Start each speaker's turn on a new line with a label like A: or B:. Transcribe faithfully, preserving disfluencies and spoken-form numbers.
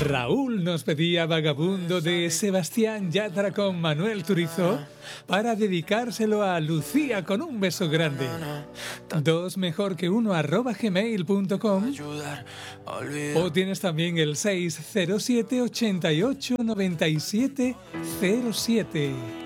A: Raúl nos pedía Vagabundo de Sebastián Yatra con Manuel Turizo para dedicárselo a Lucía con un beso grande. Dos mejor que uno arroba gmail punto com, o tienes también el seis cero siete, ochenta y ocho, noventa y siete cero siete.